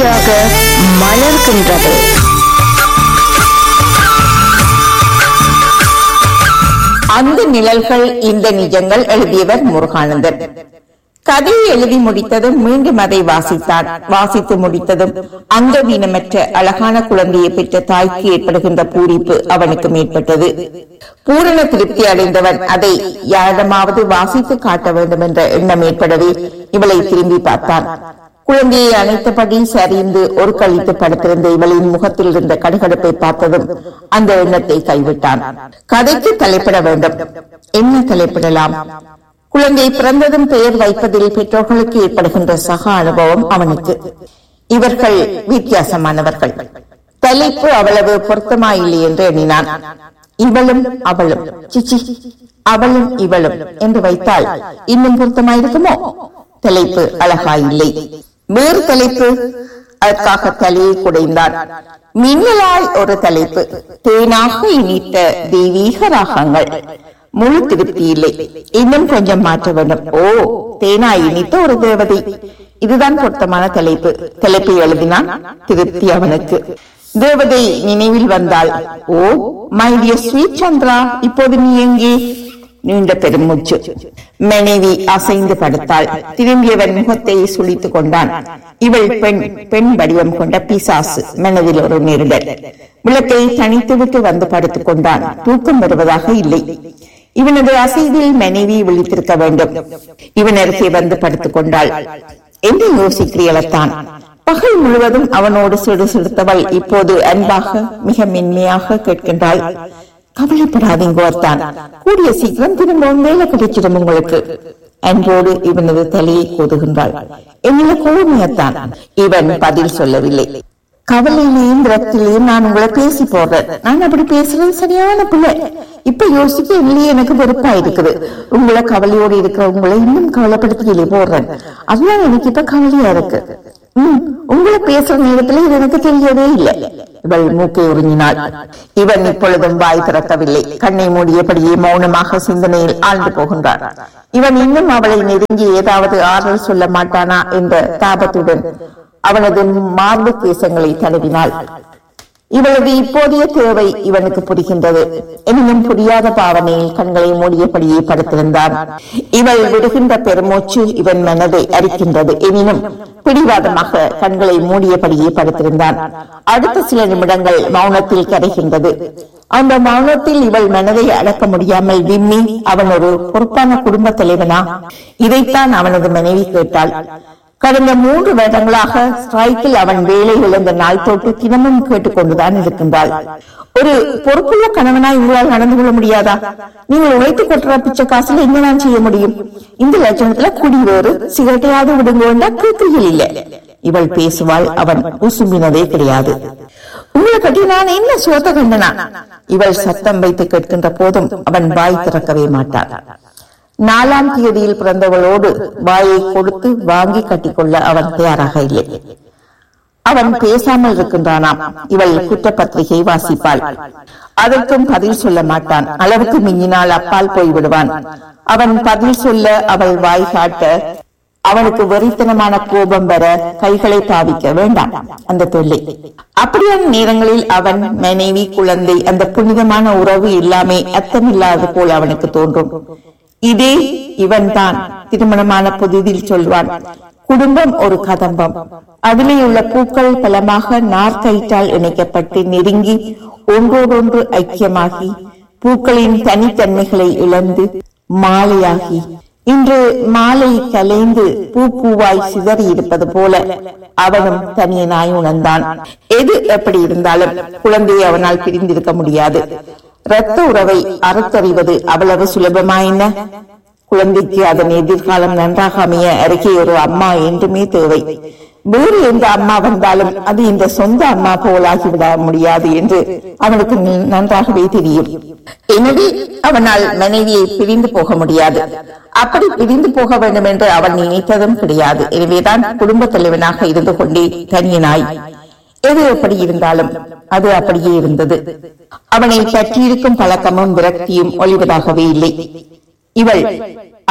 தொடர்ச்சியாக மலர்கின்றது. அந்த நிழல்கள் இந்த நிஜங்கள் எழுதியவர் முருகானந்தன். கதையை எழுதி முடித்ததும் மீண்டும் அதை வாசித்தான். வாசித்து முடித்ததும் அங்கவீனமற்ற அழகான குழந்தையை பெற்ற தாய்க்கு ஏற்படுகின்ற பூரிப்பு அவனுக்கு மேற்பட்டது. பூரண திருப்தி அடைந்தவன் அதை யாரிடமாவது வாசித்து காட்ட வேண்டும் என்ற எண்ணம் ஏற்படவே இவளை திரும்பி பார்த்தான். குழந்தையை அணைத்தபடி சரிந்து ஒரு கழித்து படுத்திருந்த இவளின் முகத்தில் இருந்த கடுகடுப்பை பார்த்ததும் அந்த எண்ணத்தை கைவிட்டான். கதைக்கு தலைப்பிட வேண்டும். என்ன தலைப்பிடலாம்? குழந்தை பிறந்ததும் பெயர் வைப்பதில் பெற்றோர்களுக்கு ஏற்படுகின்ற சக அனுபவம் அவனுக்கு. இவர்கள் வித்தியாசமானவர்கள். தலைப்பு அவ்வளவு பொருத்தமாயில்லை என்று எண்ணினான். இவளும் அவளும், சிச்சி அவளும் இவளும் என்று வைத்தால் இன்னும் பொருத்தமாயிருக்குமோ? தலைப்பு அழகாயில்லை. வேறு தலைப்பு? அதற்காக தலையை குடைந்தான். மின்னலாய் ஒரு தலைப்பு. தேனாக இனித்த தெய்வீக ராகங்கள். முழு திருப்தி இல்லை. இன்னும் கொஞ்சம் மாற்ற வேண்டும். ஓ, தேனாய் இனித்த ஒரு தேவதை. இதுதான் பொருத்தமான தலைப்பு. தலைப்பை எழுதினான். திருப்தி அவனுக்கு. தேவதை நினைவில் வந்தாள். Oh my dear sweet Chandra, இப்போது நீ எங்கே? நீண்ட பெருமூச்சு. மனைவி அசைந்து படுத்தாள். திரும்பியவன் முகத்தை சுளித்துக் கொண்டான். இவள் பெண் வடிவம் கொண்ட பிசாசு. மனதில் ஒரு நெருடல். விளக்கை தனித்துவிட்டு வந்து படுத்துக் கொண்டான். தூக்கம் வருவதாக இல்லை. இவனது அசைவில் மனைவி விழித்திருக்க வேண்டும். இவன் அருகே வந்து படுத்துக் கொண்டாள். என்ன யோசிக்கிறீளத்தான்? பகல் முழுவதும் அவனோடு சிடுசிடுத்தவள் இப்போது அன்பாக மிக மென்மையாக கேட்கின்றாள். கவலைப்படாதீங்கோர்தான், கூடிய சீக்கிரம் திரும்பவும் வேலை கிடைச்சிடும் உங்களுக்கு. அன்போடு இவனது தலையை கோதுகின்றாள். என்ன கோமையத்தான்? இவன் பதில் சொல்லவில்லை. கவலையிலையும் விரக்திலையும் நான் உங்களை பேசி போடுறேன். நான் அப்படி பேசுறது சரியான பிள்ளை. இப்ப யோசிக்க இல்லையே, எனக்கு வெறுப்பா இருக்குது. உங்களை கவலையோடு இருக்கிற உங்களை இன்னும் கவலைப்படுத்தி போடுறேன். அதுதான் எனக்கு இப்ப கவலையா இருக்கு. உங்களை பேசுற நேரத்துல இது எனக்கு தெரியவே இல்லை. இவள் மூக்கை உறிஞ்சினாள். இவன் இப்பொழுதும் வாய் திறக்கவில்லை. கண்ணை மூடியபடியே மௌனமாக சிந்தனையில் ஆழ்ந்து போகின்றான். இவன் இன்னும் அவளை நெருங்கி ஏதாவது ஆறுதல் சொல்ல மாட்டானா என்ற தாபத்துடன் அவனது மார்பு கேசங்களை தடவினாள். இவளது இப்போதைய தேவை இவனுக்கு புரிகின்றது. எனினும் புரியாத பாவனையில் கண்களை மூடியபடியே படுத்திருந்தான். இவள் விடுகின்ற பெருமூச்சு இவன் மனதை அரிக்கின்றது. எனினும் பிடிவாதமாக கண்களை மூடியபடியே படுத்திருந்தான். அடுத்த சில நிமிடங்கள் மௌனத்தில் கரைகின்றது. அந்த மௌனத்தில் இவள் மனதை அடக்க முடியாமல் விம்மி, அவன் ஒரு பொறுப்பான குடும்ப தலைவனா? இதைத்தான் அவனது மனைவி கேட்டாள். கடந்த 3 வருடங்களாக ஸ்ட்ரைக்கில் அவன் வேலை இழந்த நாள் தொட்டு தினமும் கேட்டுக்கொண்டுதான் இருக்கின்றாள். ஒரு பொறுப்புள்ள கணவனாய் உங்களால் நடந்து கொள்ள முடியாதா? நீங்கள் உழைத்து கொட்டுற பிச்சை காசுல என்ன நான் செய்ய முடியும்? இந்த லட்சணத்துல குடி வேறு, சிகரெட்டையாவது விடுங்கோண்டா கேட்கையில் இல்லை. இவள் பேசுவாள். அவன் உசும்பினதே கிடையாது. உங்களை பற்றி நான் என்ன சோத்த கண்டனா? இவள் சத்தம் வைத்து கேட்கின்ற போதும் அவன் வாய் திறக்கவே மாட்டான். 4ஆம் தேதியில் பிறந்தவளோடு வாயை கொடுத்து வாங்கி கட்டிக்கொள்ள அவன் தயாராக இல்லை. அவன் பேசாமல் இருக்கின்றானாம். இவள் குற்றப்பத்திரிகை வாசிப்பாள். அதற்கும் பதில் சொல்ல மாட்டான். அளவுக்கு மிஞ்சினால் அப்பால் போய்விடுவான். அவன் பதில் சொல்ல அவள் வாய் காட்ட அவனுக்கு வெறித்தனமான கோபம் வர கைகளை பாவிக்க வேண்டாம் அந்த தொல்லை. அப்படியான நேரங்களில் அவன் மனைவி குழந்தை அந்த புனிதமான உறவு எல்லாமே அர்த்தமில்லாது போல் அவனுக்கு தோன்றும். இதே இவன் தான் திருமணமான புதிதில் சொல்வான். குடும்பம் ஒரு கதம்பம். அதிலே உள்ள பூக்கள் பலமாக நார்கயிற்றால் இணைக்கப்பட்டு நெருங்கி ஒன்றோடொன்று ஐக்கியமாகி பூக்களின் தனித்தன்மைகளை இழந்து மாலையாகி இன்று மாலை கலைந்து பூவாய் சிதறி இருப்பது போல அவனும் தனியனாய் உணர்ந்தான். எது எப்படி இருந்தாலும் குழந்தையை அவனால் பிரிந்திருக்க முடியாது. இரத்த உறவை அறுத்தறிவது அவ்வளவு சுலபமாயின? குழந்தைக்கு அதன் எதிர்காலம் நன்றாக அமைய அருகே ஒரு அம்மா என்றுமே தேவை. வேறு எந்த அம்மா வந்தாலும் அது இந்த சொந்த அம்மா போலாகிவிட முடியாது என்று அவனுக்கு நன்றாகவே தெரியும். எனவே அவனால் மனைவியை பிரிந்து போக முடியாது. அப்படி பிரிந்து போக வேண்டும் என்று அவன் நினைத்ததும் கிடையாது. எனவேதான் குடும்ப தலைவனாக இருந்து கொண்டே தனியனாய் எது எப்படி இருந்தாலும் அது அப்படியே இருந்தது. அவனை பற்றியிருக்கும் பழக்கமும் விரக்தியும் ஒளிவதாகவே இல்லை. இவள்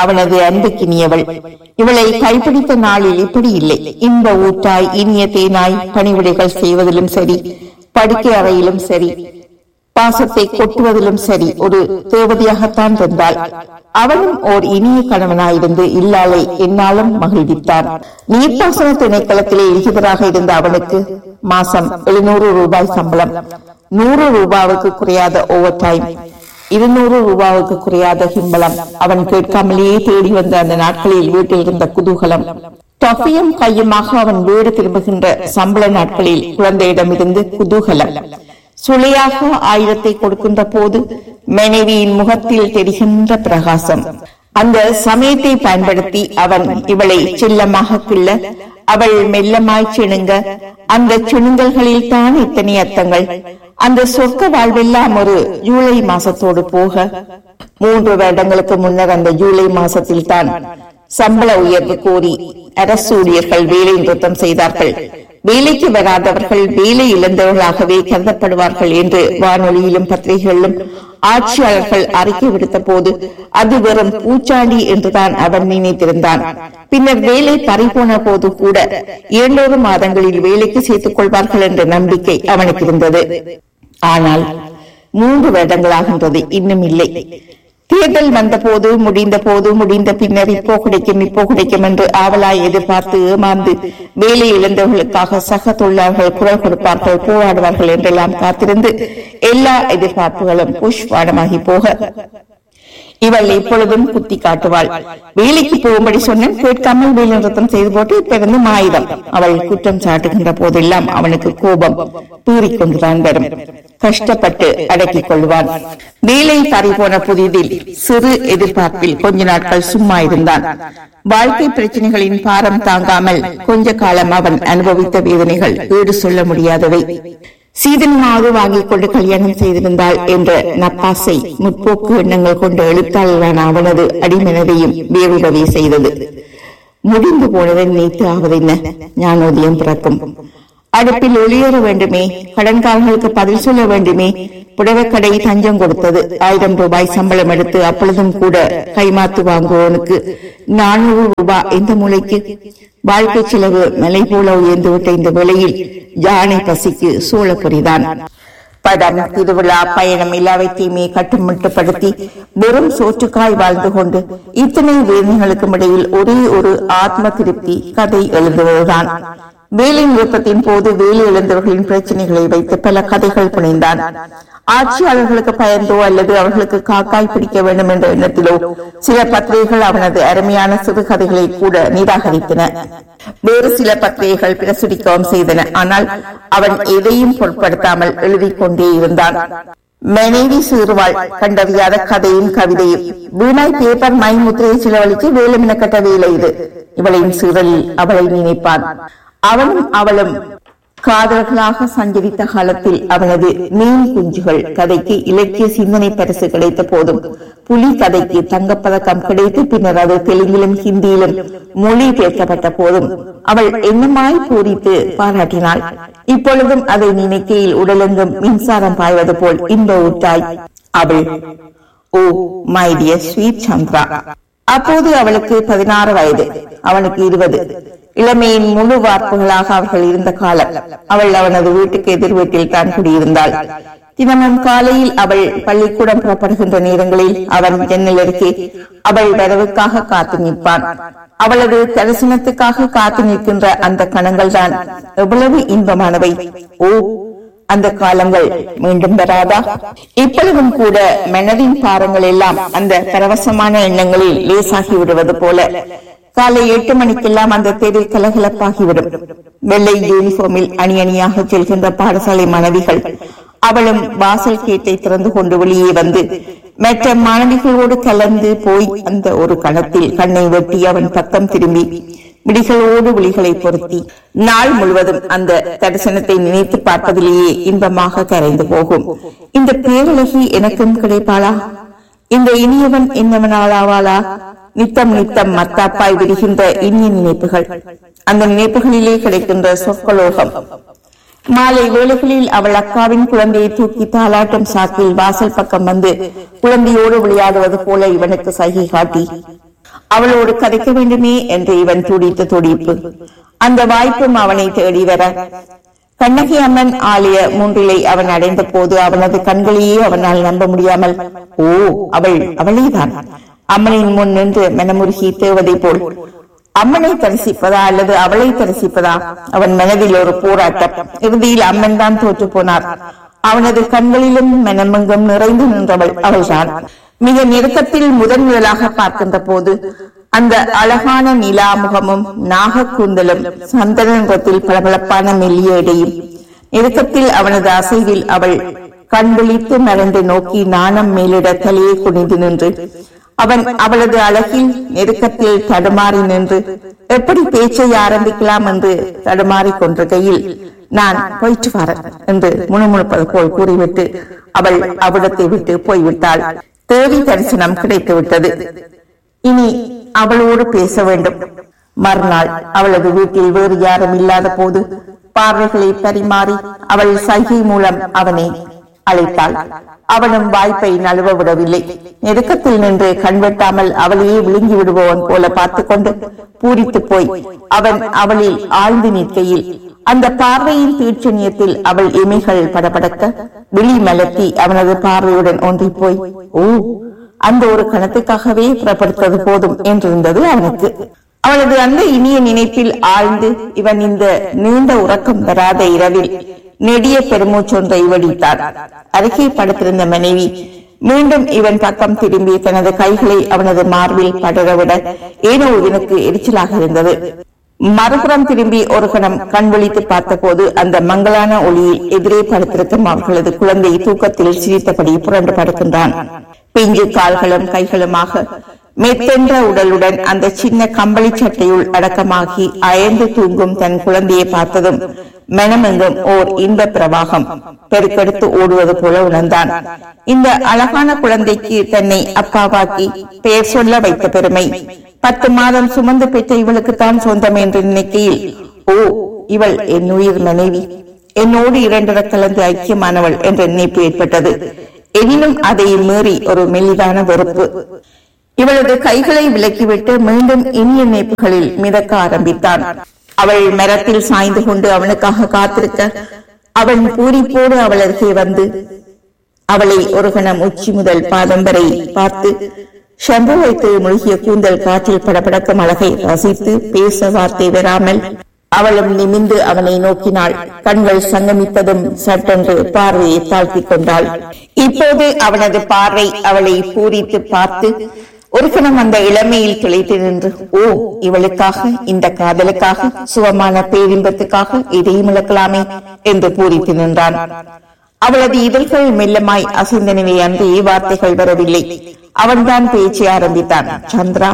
அவனது அன்புக்கினியவள். இவளை கைப்பிடித்த நாளில் இப்படி இல்லை. இன்ப ஊட்டாய் இனிய தேனாய் பணிவிடைகள் செய்வதிலும் சரி, படுக்கை அறையிலும் சரி, பாசத்தை கொட்டுவதிலும் சரி ஒரு தேவதையாகத்தான் இருந்தாள். அவளும் ஓர் இனிய கணவனாயிருந்து இல்லாளை என்னாலும் மகிழ்வித்தான். நீர்ப்பாசன திணைக்களத்திலே எலிஜிபராக இருந்த அவனுக்கு மாசம் 700 ரூபாய் சம்பளம், 100 ரூபாவுக்கு குறையாத ஓவர் டைம், 200 ரூபாவுக்கு குறையாத சம்பளம். அவன் கேட்காமலேயே தேடி வந்த அந்த நாட்களில் வீட்டில் இருந்த குதூகலம். டொஃபியும் கையுமாக அவன் வீடு திரும்புகின்ற சம்பள நாட்களில் குழந்தையிடமிருந்து குதூகலம். சுளையாக 1000 கொடுக்கின்ற போது மனைவியின் முகத்தில் தெரிகின்ற பிரகாசம். அந்த சமயத்தை பயன்படுத்தி அவன் இவளை செல்லமாக கிள்ள, அவள் மெல்லமாய் சிணுங்க, அந்த சிணுங்கல்களில் தான் இத்தனை அர்த்தங்கள். அந்த சொர்க்க வாழ்வெல்லாம் ஒரு ஜூலை மாசத்தோடு போக 3 வருடங்களுக்கு முன்னர் அந்த ஜூலை மாசத்தில் தான் சம்பள உயர்வு கோரி அரசு ஊழியர்கள் வேலை நிறுத்தம் செய்தார்கள். வேலைக்கு வராதவர்கள் வேலை இழந்தவர்களாகவே கருதப்படுவார்கள் என்று வானொலியிலும் பத்திரிகைகளிலும் ஆட்சியாளர்கள் அறிக்கை விடுத்த போது அது வெறும் பூச்சாண்டி என்றுதான் அவன் நினைத்திருந்தான். பின்னர் வேலை பறிபோன போது கூட 2 மாதங்களில் வேலைக்கு சேர்த்துக் கொள்வார்கள் என்ற நம்பிக்கை அவனுக்கு இருந்தது. ஆனால் 3 வருடங்களாகின்றது, இன்னும் இல்லை. தேர்தல் வந்த போது, முடிந்த பின்னர் இப்போ கிடைக்கும் என்று ஆவலாய் எதிர்பார்த்து ஏமாந்து வேலை இழந்தவர்களுக்காக சக தொழிலாளர்கள் குரல் கொடுப்பார்கள், போராடுவார்கள் என்றெல்லாம் காத்திருந்து எல்லா எதிர்பார்ப்புகளும் புஷ்வாடமாகி போக இவள் எப்பொழுதும் குத்தி காட்டுவாள். வேலைக்கு போகும்படி சொன்னேன், கேட்காமல் வேலை நிறுத்தம் செய்து போட்டு இப்ப இருந்து மாயுதம். அவள் குற்றம் சாட்டுகின்ற போதெல்லாம் அவனுக்கு கோபம் தூறிக்கொண்டுதான் வரும். கஷ்டப்பட்டு அடக்கிக் கொள்வான். வேலை பறிபோன புதிதில் சிறு எதிர்பார்ப்பில் கொஞ்ச நாட்கள் சும்மா இருந்தான். வாழ்க்கை பிரச்சனைகளின் பாரம் தாங்காமல் கொஞ்ச காலம் அவன் அனுபவித்த வேதனைகள் ஈடு சொல்ல முடியாதவை. சீதனமாவது வாங்கிக் கொண்டு கல்யாணம் செய்திருந்தாள் என்ற நப்பாசை முற்போக்கு எண்ணங்கள் கொண்ட எழுத்தாளரான அவனது அடிமனதையும் வேறுடவே செய்தது. முடிந்து போனதை நினைத்து ஆவதென்ன, ஞானோதயம் பிறக்கும். அடுப்பில் ஒளியேற வேண்டுமே, கடன்காரர்களுக்கு பதில் சொல்ல வேண்டுமே. புடவைக்கடை தஞ்சம் கொடுத்தது. 1000 ரூபாய் சம்பளம் எடுத்து அப்பொழுதும் கூட கைமாத்து வாங்குவோனுக்கு 400 ரூபாய் எந்த மூளைக்கு? வாழ்க்கை செலவு மலை போல உயர்ந்துவிட்ட இந்த வேளையில் யானை பசிக்கு சூழப்பொறிதான். படம், திருவிழா, பயணம் எல்லாவற்றையுமே கட்டுமட்டுப்படுத்தி வெறும் சோற்றுக்காய் வாழ்ந்து கொண்டு இத்தனை வேதனைகளுக்கும் இடையில் ஒரே ஒரு ஆத்ம திருப்தி, கதை எழுதுவதுதான். வேலை நிறுத்தத்தின் போது வேலை இழந்தவர்களின் பிரச்சனைகளை வைத்து பல கதைகள் புனைந்தான். ஆட்சியாளர்களுக்கு பயந்தோ அல்லது அவர்களுக்கு காக்காய் பிடிக்க வேண்டும் என்ற எண்ணத்திலோ சில பத்திரிகைகள் அவனது அருமையான சிறுகதைகளை கூட நிராகரித்தன. வேறு சில பத்திரிகைகள் பிரசுரிக்கவும் செய்தன. ஆனால் அவன் எதையும் பொருட்படுத்தாமல் எழுதிக் கொண்டே இருந்தான். மனைவி சீர்வாள், கண்டறியாத கதையும் கவிதையும், வீணாய் பேப்பர் மை முத்திரையை செலவழித்து வேலுமென கட்ட வேலை இது. இவளின் சீரலில் அவளை நினைப்பான். அவனும் அவளும் காதல்களாக சஞ்சரித்த காலத்தில் அவனது மீன் குஞ்சுகள் கதைக்கு இலக்கிய சிந்தனை பரிசு கிடைத்த போதும், புலி கதைக்கு தங்கப்பதக்கம் கிடைத்து பின்னர் அது தெலுங்கிலும் ஹிந்தியிலும் மொழி பெயர்க்கப்பட்ட போதும் அவள் என்னமாய் பூரித்து பாராட்டினாள். இப்பொழுதும் அதை நினைக்கையில் உடலெங்கும் மின்சாரம் பாய்வது போல் இன்ப ஊட்டாய் அவள். Oh my dear sweet Chandra. அப்போது அவளுக்கு 16 வயது, அவனுக்கு 20. இளமையின் முழு வார்ப்புகளாக அவர்கள் இருந்த காலம். அவள் அவனது வீட்டுக்கு எதிர் வீட்டில் தான் குடியிருந்தாள். தினமும் காலையில் அவள் பள்ளிக்கூடம் புறப்படுகின்ற நேரங்களில் அவன் ஜன்னல் அருகே அவள் வரவுக்காக காத்து நிற்பான். அவளது தரிசனத்துக்காக காத்து நிற்கின்ற அந்த கணங்கள் தான் எவ்வளவு இன்பமானவை! ஓ, அந்த காலங்கள் மீண்டும் வராதா? இப்பொழுதும் கூட மனதின் பாரங்கள் எல்லாம் அந்த பரவசமான எண்ணங்களில் லேசாகி விடுவது போல காலை 8 மணிக்கெல்லாம் அந்த தெரு கலகலப்பாகிவிடும். வெள்ளை யூனிஃபார்மில் அணி அணியாக செல்கின்ற பாடசாலை மாணவிகள் அவளும் வாசல் கேட்டை திறந்து கொண்டு வெளியே வந்து மற்ற மாணவிகளோடு கலந்து போய் அந்த ஒரு கணத்தில் கண்ணை வெட்டி அவன் பக்கம் திரும்பி விழிகளோடு விழிகளை பொருத்தி நாள் முழுவதும் அந்த தரிசனத்தை நினைத்து பார்ப்பதிலேயே இன்பமாக கரைந்து போகும். இந்த பேரழகி எனக்கும் கிடைப்பாளா? இந்த இனியவன் என்னவனாளாவாளா? நித்தம் நித்தம் மத்தாப்பாய் விடுகின்ற இனிய நினைப்புகள், அந்த நினைப்புகளிலே கிடைக்கின்ற சொற்களோகம். மாலை வேளைகளில் அவள் அக்காவின் குழந்தையை தூக்கி தாலாட்டும் சாக்கில் வாசல் பக்கம் வந்து குழந்தையோடு விளையாடுவது போல இவனுக்கு சைகை காட்டி அவளோடு கதைக்க வேண்டுமே என்று இவன் துடித்த துடிப்பு. அந்த வாய்ப்பும் அவனை தேடி வர கண்ணகி அம்மன் ஆலய மூன்றிலை அவன் அடைந்த போது அவனது கண்களையே அவனால் நம்ப முடியாமல், ஓ, அவளேதான். அம்மனின் முன் நின்று மனமுருகி தேவதை போல் அம்மனை தரிசிப்பதா அல்லது அவளை தரிசிப்பதா? அவன் மனதில் ஒரு போராட்டம். இறுதியில் அம்மன் தான் தோற்று போனார். அவனது கண்களிலும் மனமெங்கும் நிறைந்து நின்றவள் அவள்தான். மிக நெருக்கத்தில் முதன் முதலாக பார்க்கின்ற போது அந்த அழகான நிலா முகமும் நாக கூந்தலும் சந்தன நிறத்தில் பளபளப்பான மெல்லிய இடையும் நெருக்கத்தில் அவனது அசைவில் அவள் கண் விழித்து மறந்து நோக்கி நாணம் மேலிட தலையை குனிந்து நின்று அவன் அவளது அழகில் நெருக்கத்தில் தடுமாறி நின்று எப்படி பேச்சை ஆரம்பிக்கலாம் என்று தடுமாறி கொண்டிருக்கையில், நான் போயிட்டு வரேன் என்று முணுமுணுப்பது போல் கூறிவிட்டு அவள் அவ்விடத்தை விட்டு போய்விட்டாள். தேவி தரிசனம் கிடைத்து விட்டது. இனி அவளோடு பேச வேண்டும். மறுநாள் அவளது வீட்டில் வேறு யாரும் இல்லாத போது பார்வைகளை பரிமாறி அவள் சைகை மூலம் அவனை அழைத்தாள். அவனும் வாய்ப்பை நழுவ விடவில்லை. நெருக்கத்தில் நின்று கண்வெட்டாமல் அவளையே விழுங்கி விடுபவன் போல பார்த்து கொண்டு பூரித்து போய் அவன் அவளில் ஆழ்ந்து நிற்கையில் அந்த பார்வையின் தீட்சணியத்தில் அவள் இமைகள் படபடக்க விழி மலர்த்தி அவனது பார்வையுடன் ஒன்றி போய், ஓ, அந்த ஒரு கணத்துக்காகவே புறப்படுத்தது போதும் என்றிருந்தது அவனுக்கு. அவளது அந்த இனிய நினைப்பில் ஆழ்ந்து இவன் இந்த நீண்ட உறக்கம் பெறாத இரவில் நெடிய பெருமூச்சொன்றை வெடித்தார். அருகே படுத்திருந்த மனைவி மீண்டும் இவன் பக்கம் திரும்பி தனது கைகளை அவனது மார்பில் படரவிட ஏனோ இவனுக்கு எரிச்சலாக இருந்தது. மறுபுறம் திரும்பி ஒரு கணம் கண் விழித்து பார்த்த போது அந்த மங்களான ஒளியில் எதிரே படுத்திருக்கும் அவர்களது குழந்தை தூக்கத்தில் சிரித்தபடி புரண்டு படுக்கின்றான். பிஞ்சு கால்களும் கைகளுமாக மெத்தென்ற உடலுடன் அந்த சின்ன கம்பளி சட்டையுள் அடக்கமாகி அயர்ந்து தூங்கும் தன் குழந்தையை பார்த்ததும் மனமெங்கும் ஓர் இன்ப பிரவாகம் பெருக்கெடுத்து ஓடுவது போல உணர்ந்தான். இந்த அழகான குழந்தைக்கு தன்னை அப்பாவாக்கி பெயர் சொல்ல வைத்த பெருமை 10 மாதம் சுமந்து பெற்ற இவளுக்குத்தான் சொந்தம் என்று நினைக்கையில், ஓ, இவள் என் உயிர் மனைவி, என்னோடு இரண்டர கலந்து ஐக்கியமானவள் என்ற நினைப்பு ஏற்பட்டது. எனினும் அதை மீறி ஒரு மெல்லிதான வெறுப்பு. இவளது கைகளை விலக்கிவிட்டு மீண்டும் இனிய நினைப்புகளில் மிதக்க ஆரம்பித்தான். அவள் மரத்தில் சாய்ந்து கொண்டு அவனுக்காக காத்திருக்க அவன் பூரிப்போடு அவள் அருகே வந்து அவளை ஒரு கணம் உச்சி முதல் பாதம் வரை பார்த்து ஷம்பு வைத்து முழுகிய கூந்தல் காற்றில் படபடக்கும் அழகை ரசித்து பேச வார்த்தை வராமல் அவளும் நிமிந்து அவனை நோக்கினாள். கண்கள் சங்கமித்ததும் சட்டென்று பார்வையை தாழ்த்தி கொண்டாள். இப்போது அவனது பார்வை அவளை பூரித்து பார்த்து ஒரு கணம் அந்த இளமையில் திளைத்து நின்று, ஓ, இவளுக்காக, இந்த காதலுக்காக, சுகமான பேரின்பத்துக்காக இதையும் இழக்கலாமே என்று பூரித்து நின்றான். அவளது இதழ்கள் மெல்லமாய் அசைந்தனவே அன்றி வார்த்தைகள் வரவில்லை. அவன்தான் பேச்சை ஆரம்பித்தான். சந்திரா.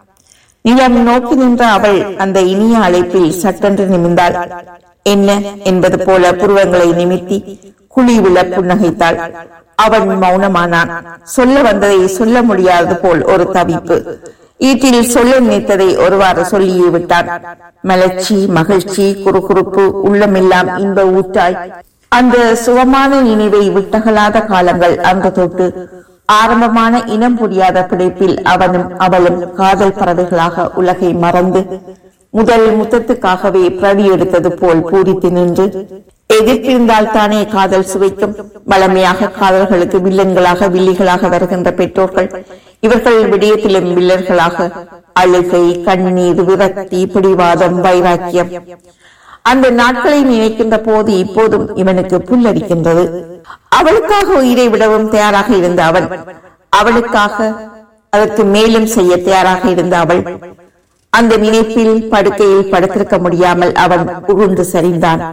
நிலம் நோக்கி நின்ற அவள் அந்த இனிய அழைப்பில் சட்டென்று நிமிர்ந்தாள். என்ன என்பது போல புருவங்களை நிமித்தி குழி விழ புன்னகைத்தாள். அவன் மௌனமானான். சொல்ல வந்ததை சொல்ல முடியாது போல் ஒரு தவிப்பு. ஈட்டில் சொல்ல நினைத்ததை ஒருவாறு சொல்லியே விட்டான். மலர்ச்சி, மகிழ்ச்சி, குறுகுறுப்பு, உள்ளமெல்லாம் இன்ப ஊற்றாய் அந்த சுகமான நினைவை விட்டகலாத காலங்கள் அன்று தொட்டு ஆரம்பமான இனம் புரியாத பிடிப்பில் அவனும் அவளும் காதல் பறவைகளாக உலகை மறந்து முதல் முத்தத்துக்காகவே பிரவி எடுத்தது போல் பூரித்து நின்று எதிர்த்திருந்தால் தானே காதல் சுவைக்கும். வளமையாக காதல்களுக்கு வில்லன்களாக வில்லிகளாக வருகின்ற பெற்றோர்கள் இவர்கள் விடயத்திலும் வில்லர்களாக அழுகை, கண்ணீர், விரக்தி, பிடிவாதம், வைராக்கியம். அந்த நாட்களை நினைக்கின்ற போது இப்போதும் இவனுக்கு புல்லரிக்கின்றது. அவளுக்காக உயிரை விடவும் தயாராக இருந்த அவன், அவளுக்காக அதற்கு மேலும் செய்ய தயாராக இருந்த அவள். அந்த நினைப்பில் படுக்கையில் படுத்திருக்க முடியாமல் அவன் புகுந்து சரிந்தான்.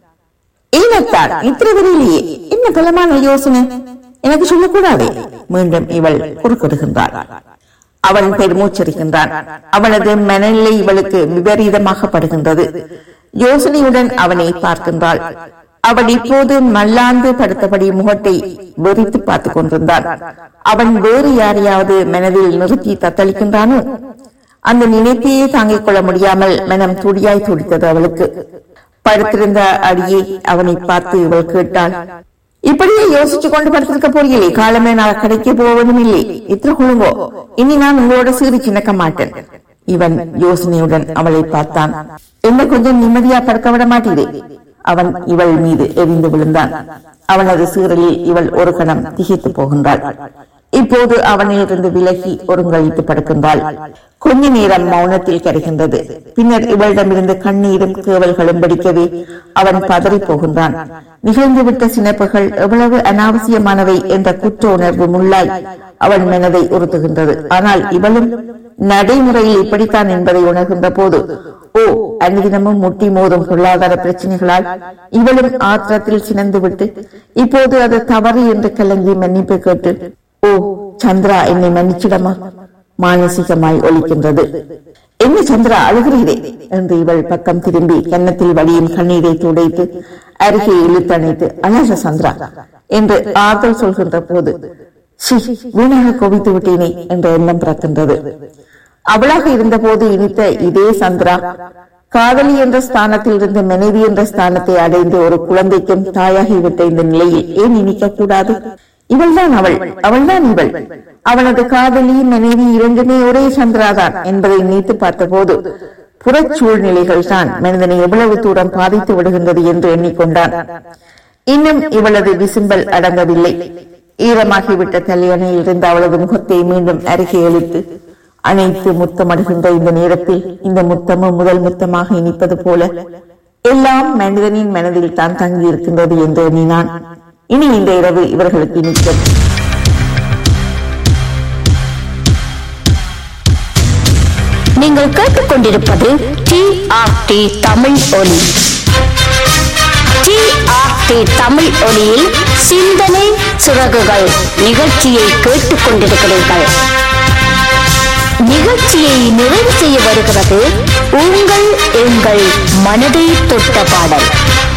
இல்லத்தான், இத்திரவரையிலேயே என்ன பலமான யோசனை, எனக்கு சொல்லக்கூடாது. மீண்டும் இவள் குறுக்கிடுகின்றாள். அவன் பெருமூச்சரிக்கின்றான். அவனது மனநிலை இவளுக்கு விபரீதமாக படுகின்றது. யோசனையுடன் அவனை பார்க்கின்றாள். அவன் இப்போது மல்லாந்து படுத்தபடி முகத்தை வெறித்து பார்த்துக் கொண்டிருந்தான். அவன் வேறு யாரையாவது மனதில் நிறுத்தி தத்தளிக்கின்றானோ? அந்த நினைப்பையே தாங்கிக் கொள்ள முடியாமல் மனம் துடியாய் துடித்தது அவளுக்கு. படுத்திருந்த அடியே அவனை பார்த்து இவள் கேட்டாள், இப்படியே யோசிச்சு கொண்டு படுத்திருக்க போறீங்களே, காலமே நான் கடைக்கு போவதும் இல்லை, இத்திர குழுங்கோ, இனி நான் உங்களோட சீறி சின்னக்க மாட்டேன். இவன் யோசனையுடன் அவளை பார்த்தான். என்ன கொஞ்சம் நிம்மதியா படுக்க விட மாட்டீரே? அவன் இவள் மீது எரிந்து விழுந்தான். அவனது சீரலில் இவள் ஒரு கணம் திகைத்து போகின்றாள். இப்போது அவனிலிருந்து விலகி ஒருங்கழித்து படுக்கின்றாள். கொஞ்ச நேரம் மௌனத்தில் கருகின்றது. பின்னர் இவளிடமிருந்து கண்ணீரும் கேவல்களும் வெடிக்கவே அவன் பதறி போகின்றான். நிகழ்ந்துவிட்ட சினப்புகள் எவ்வளவு அனாவசியமானவை என்ற குற்ற உணர்வு முள்ளாய் அவன் மனதை உறுத்துகின்றது. ஆனால் இவளும் நடைமுறையில் இப்படித்தான் என்பதை உணர்கின்ற போது, ஓ, அன்னிதினமும் முட்டி மோதும் பொருளாதார பிரச்சனைகளால் இவளும் ஆத்திரத்தில் சினந்து விட்டு இப்போது அது தவறு என்று கலங்கி மன்னிப்பு கேட்டு, ஓ சந்திரா, என்னை மன்னிச்சிடமா, மானசீகமாய் ஒலிக்கின்றது. என்ன சந்திரா, அழுகிறீரே என்று இவள் பக்கம் திரும்பி கன்னத்தில் வலியும் கண்ணீரை துடைத்து அருகே இழுத்தணைத்து, அழக சந்திரா என்று ஆறுதல் சொல்கின்ற போது, வீணாக கோபித்து விட்டேனே என்ற எண்ணம் பிறக்கின்றது. அவளாக இருந்த போது இனித்த இதே சந்திரா காதலி என்ற ஸ்தானத்தில் இருந்து மனைவி என்ற ஸ்தானத்தை அடைந்து ஒரு குழந்தைக்கும் தாயாகிவிட்ட இந்த நிலையில் ஏன் இனிக்க கூடாது? இவள்தான் அவள்தான் இவள். அவனது காதலி மனைவி இரண்டுமே ஒரே சந்திராதான் என்பதை நினைத்து பார்த்த போது புறச்சூழ்நிலைகள் தான் மனிதனை எவ்வளவு தூரம் பாதித்து விடுகின்றது என்று எண்ணிக்கொண்டான். இன்னும் இவளது விசும்பல் அடங்கவில்லை. ஈரமாகிவிட்ட தலையணையில் இருந்த அவளது முகத்தை மீண்டும் அருகே இழுத்து அனைத்து முத்தமடுகின்ற இந்த நேரத்தில் இந்த முத்தமும் முதல் முத்தமாக இனிப்பது போல எல்லாம் மனிதனின் மனதில் தான் தங்கி இருக்கின்றது என்று எண்ணினான். இனி இந்த இரவு இவர்களுக்கு இனிக்கும். நீங்கள் கேட்டுக்கொண்டிருப்பது TRT தமிழ் ஒலி. TRT தமிழ் ஒலியில் சிந்தனை சிறகுகள் நிகழ்ச்சியை கேட்டுக்கொண்டிருக்கிறீர்கள். நிகழ்ச்சியை நிறைவு செய்ய வருகிறது உங்கள் எங்கள் மனதை தொட்ட பாடல்.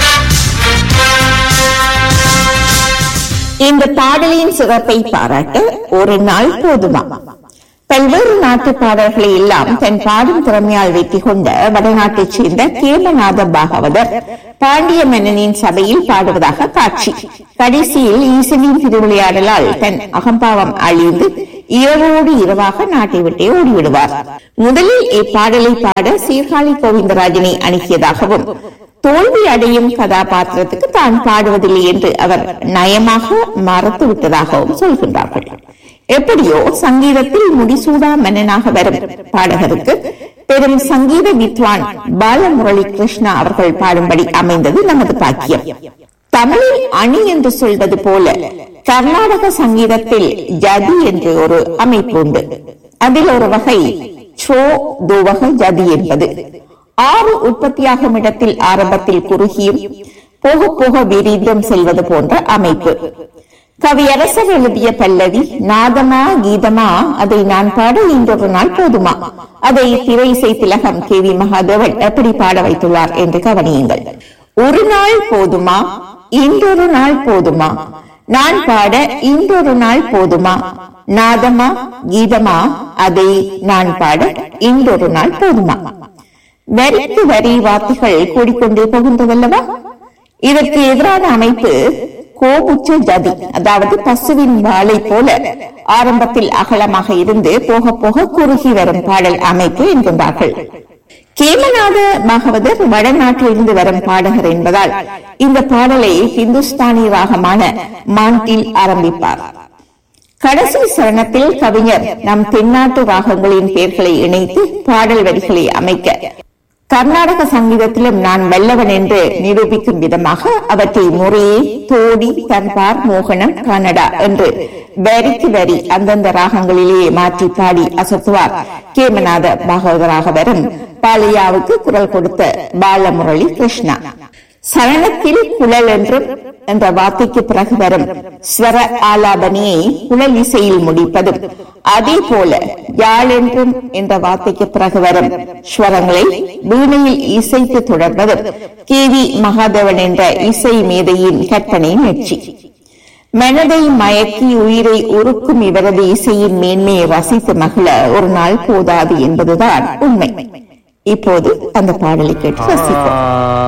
இந்த பாடலின் சிறப்பை பாராட்ட ஒரு நாள் போதுமா? பல்வேறு நாட்டு பாடல்களை எல்லாம் தன் பாடும் திறமையால் வெற்றி கொண்ட வடநாட்டைச் சேர்ந்த கேமநாத பாகவதர் பாண்டிய மன்னனின் சபையில் பாடுவதாக காட்சி. கடைசியில் ஈசனின் திருவிளையாடலால் தன் அகம்பாவம் அழிந்து இரவோடு இரவாக நாட்டை விட்டே ஓடிவிடுவார். முதலில் இப்பாடலை பாட சீர்காழி கோவிந்தராஜனை அணுகியதாகவும் தோல்வி அடையும் கதாபாத்திரத்துக்கு தான் பாடுவதில்லை என்று அவர் நயமாக மறத்து விட்டதாகவும் சொல்கின்றார்கள். எப்படியோ சங்கீதத்தில் முடிசூடா மன்னனாக வரும் பாடகருக்கு பெரும் சங்கீத வித்வான் பாலமுரளி கிருஷ்ணா அவர்கள் பாடும்படி அமைந்தது நமது பாக்கியம். தமிழில் அணி என்று சொல்வது போல கர்நாடக சங்கீதத்தில் ஜதி என்று ஒரு அமைப்பு உண்டு. அதில் ஒரு வகை சோ தோவக ஜதி என்பது 6 உற்பத்தியாகும் இடத்தில் ஆரம்பத்தில் குறுகியும் போக போக விரிந்தும் செல்வது போன்ற அமைப்பு. கவியரசர் எழுதிய பல்லவி நாதமா கீதமா அதை நான் பாட இன்றொரு நாள் போதுமா, அதை திரை இசை திலகம் KV மகாதேவன் எப்படி பாட வைத்துள்ளார் என்று கவனியுங்கள். ஒரு நாள் போதுமா, இன்றொரு நாள் போதுமா, நான் பாட இன்றொரு நாள் போதுமா, நாதமா கீதமா அதை நான் பாட இன்றொரு நாள் போதுமா. வரிக்கு வரி வார்த்தைகள் கூடிக்கொண்டே போகின்றதல்லவா? இதற்கு எதிரான அமைப்பு கோபுச்ச ஜதி, அதாவது பசுவின் வாளை போல ஆரம்பத்தில் அகலமாக இருந்து போக போக குறுகி வரும் பாடல் அமைப்பு என்கின்றார்கள். கேமநாத பாகவதர் வடநாட்டிலிருந்து வரும் பாடகர் என்பதால் இந்த பாடலை ஹிந்துஸ்தானி ராகமான மாண்டில் ஆரம்பிப்பார். கடைசி சரணத்தில் கவிஞர் நம் தென்னாட்டு ராகங்களின் பெயர்களை இணைத்து பாடல் வரிகளை அமைக்க கர்நாடக சங்கீதத்திலும் நான் வல்லவன் என்று நிரூபிக்கும் விதமாக அவற்றை முறையே தோடி, தர்பார், மோகனம், கன்னடா என்று வரிக்கு வரி அந்தந்த ராகங்களிலேயே மாற்றி பாடி அசத்துவார் கேமநாத பாகவதராக வரும் பாலையாவுக்கு குரல் கொடுத்த பாலமுரளி கிருஷ்ணா. சரணத்தில் குழல் என்றும் என்ற வார்த்தைக்கு பிறகு வரும் ஸ்வர ஆலாபனியை குழல் இசையில் முடிப்பதும், அதே போல யாழ் என்றும் என்ற வார்த்தைக்கு பிறகு வரும் ஸ்வரங்களை வீணையில் இசைத்து தொடர்வதும் KV மகாதேவன் என்ற இசை மேதையின் கற்பனை முயற்சி. மனதை மயக்கி உயிரை உருக்கும் இவரது இசையின் மேன்மையை ரசித்து மகிழ ஒரு நாள் போதாது என்பதுதான் உண்மை. இப்போது அந்த பாடலை கேட்டு ரசிப்போம்.